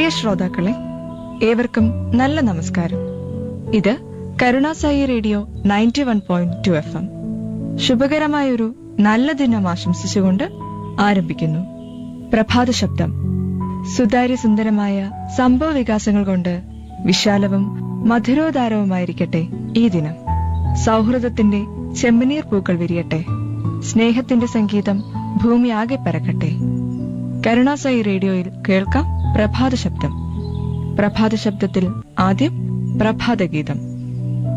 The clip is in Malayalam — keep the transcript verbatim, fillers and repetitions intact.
ശ്രോതാക്കളെ, ഏവർക്കും നല്ല നമസ്കാരം. ഇത് Karunasai radio ninety one point two F M. ശുഭകരമായൊരു നല്ല ദിനം ആശംസിച്ചുകൊണ്ട് ആരംഭിക്കുന്നു പ്രഭാത ശബ്ദം. സുതാര്യ സുന്ദരമായ സംഭവ വികാസങ്ങൾ കൊണ്ട് വിശാലവും മധുരോദാരവുമായിരിക്കട്ടെ ഈ ദിനം. സൗഹൃദത്തിന്റെ ചെമ്പനീർ പൂക്കൾ വിരിയട്ടെ. സ്നേഹത്തിന്റെ സംഗീതം ഭൂമി ആകെ പരക്കട്ടെ. കരുണാസായി റേഡിയോയിൽ കേൾക്കാം പ്രഭാത ശബ്ദം. പ്രഭാത ശബ്ദത്തിൽ ആദ്യം പ്രഭാതഗീതം.